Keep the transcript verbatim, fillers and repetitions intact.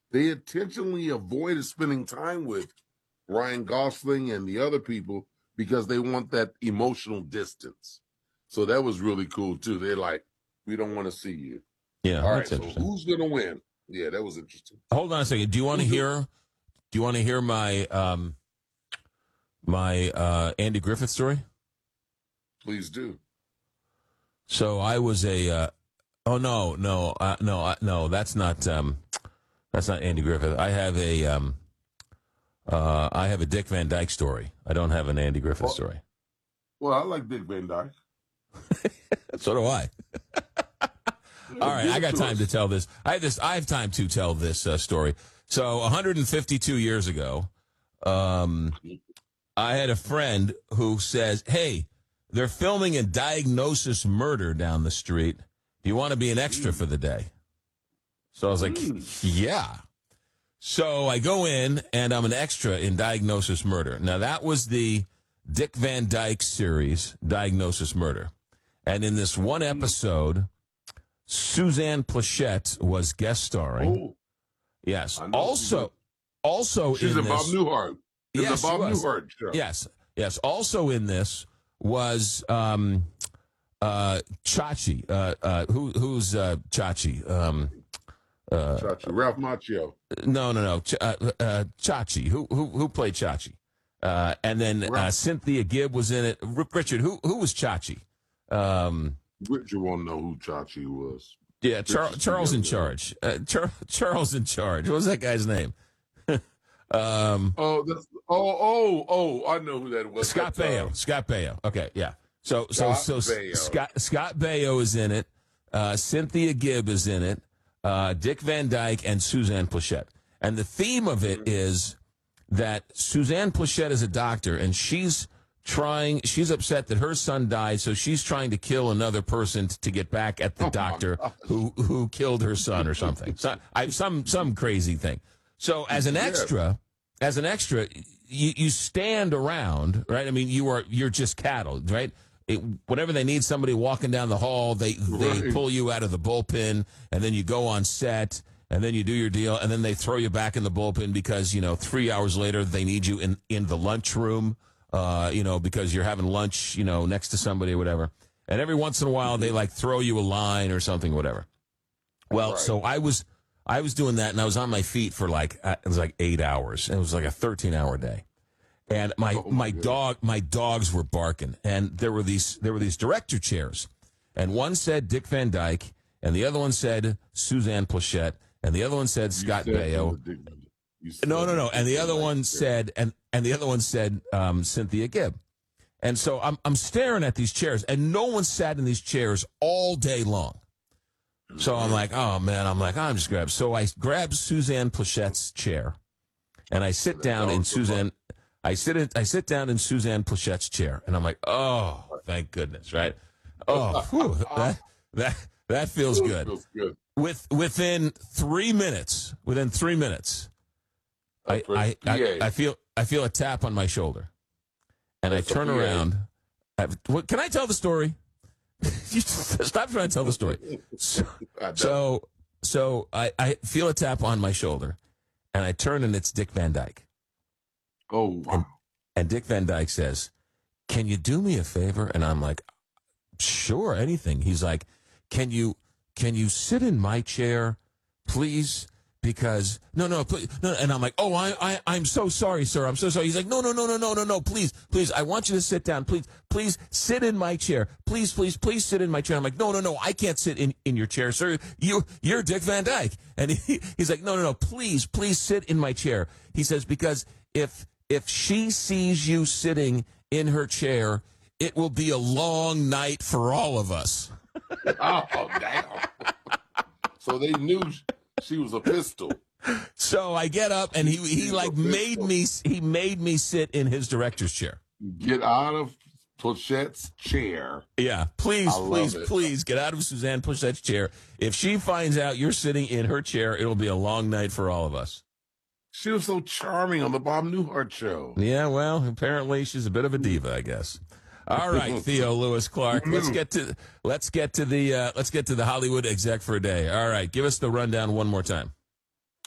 they intentionally avoided spending time with Ryan Gosling and the other people because they want that emotional distance. So that was really cool too. They're like, we don't want to see you. Yeah, all right. that's So interesting. who's gonna win? Yeah, that was interesting. Hold on a second. Do you want to hear? Do you want to hear my um, my uh, Andy Griffith story? Please do. So I was a. Uh, oh no, no, uh, no, uh, no. That's not. Um, that's not Andy Griffith. I have a. Um, uh, I have a Dick Van Dyke story. I don't have an Andy Griffith well, story. Well, I like Dick Van Dyke. So do I. All right, I got time to tell this. I have this. I have time to tell this uh, story. So, one hundred fifty-two years ago, um, I had a friend who says, "Hey, they're filming a Diagnosis Murder down the street. Do you want to be an extra for the day?" So I was like, "Yeah." So I go in, and I'm an extra in Diagnosis Murder. Now, that was the Dick Van Dyke series, Diagnosis Murder. And in this one episode, Suzanne Pleshette was guest starring. Oh, yes. Also, also she's in a this, Bob Newhart. In yes, the Bob she was. Newhart show. Yes, yes. Also in this was um, uh, Chachi. Uh, uh, who, who's uh, Chachi? Um, uh, Chachi. Ralph Macchio. No, no, no. Ch- uh, uh, Chachi. Who, who, who played Chachi? Uh, and then uh, Cynthia Gibb was in it. R- Richard, who, who was Chachi? Um, Richard won't know who Chachi was. Yeah, Char- Charles in charge. Uh, Char- Charles in charge. What was that guy's name? um, oh, that's, oh, oh, oh! I know who that was. Scott that's, Baio. Uh, Scott Baio. Okay, yeah. So, so, Scott so, Baio. Scott Scott Baio is in it. Uh, Cynthia Gibb is in it. Uh, Dick Van Dyke and Suzanne Pleshette. And the theme of it is that Suzanne Pleshette is a doctor, and she's trying, she's upset that her son died, so she's trying to kill another person t- to get back at the Oh, doctor who who killed her son or something. So, I, some some crazy thing. So as an extra, as an extra, you, you stand around, right? I mean, you are you're just cattle, right? It, whenever they need somebody walking down the hall, they they Right. pull you out of the bullpen, and then you go on set, and then you do your deal, and then they throw you back in the bullpen because, you know, three hours later they need you in, in the lunchroom, uh, you know, because you're having lunch, you know, next to somebody or whatever. And every once in a while they like throw you a line or something, whatever. Well, Right. so I was I was doing that, and I was on my feet for like uh, it was like eight hours. It was like a thirteen hour day. And my, Oh, my my goodness. dog my dogs were barking, and there were these there were these director chairs, and one said Dick Van Dyke, and the other one said Suzanne Pleshette, and the other one said Scott You said Baio. the Dick- you said No, no, no, the and the Dick other Van one Dyke said and and the other one said um, Cynthia Gibb, and so I'm I'm staring at these chairs, and no one sat in these chairs all day long. So I'm like, oh man, I'm like, I'm just grab. So I grab Suzanne Plechette's chair, and I sit down in Suzanne. I sit in, I sit down in Suzanne Plechette's chair, and I'm like, oh, thank goodness, right? Oh, whew, that that that feels good. Feels good. With within three minutes, within three minutes, I I, I I feel I feel a tap on my shoulder, and I turn around. I, what, can I tell the story? You stop trying to tell the story. So so, so I, I feel a tap on my shoulder, and I turn, and it's Dick Van Dyke. Oh, wow. And, and Dick Van Dyke says, "Can you do me a favor?" And I'm like, "Sure, anything." He's like, "Can you can you sit in my chair, please? Because no, no, please, no." And I'm like, "Oh, I, I, I'm so sorry, sir. I'm so sorry." He's like, "No, no, no, no, no, no, no. Please, please. I want you to sit down. Please, please sit in my chair. Please, please, please sit in my chair." I'm like, "No, no, no. I can't sit in, in your chair, sir. You, you're Dick Van Dyke." And he, he's like, "No, no, no. Please, please sit in my chair." He says, "Because if if she sees you sitting in her chair, it will be a long night for all of us." Oh, damn. So they knew she was a pistol. So I get up, and he he like made me he made me sit in his director's chair. Get out of Plechette's chair. Yeah, please, I love please, it. please get out of Suzanne Plechette's chair. If she finds out you're sitting in her chair, it'll be a long night for all of us. She was so charming on the Bob Newhart show. Yeah, well, apparently she's a bit of a diva, I guess. All right, Theo Lewis Clark. Let's get to let's get to the uh, let's get to the Hollywood exec for a day. All right, give us the rundown one more time.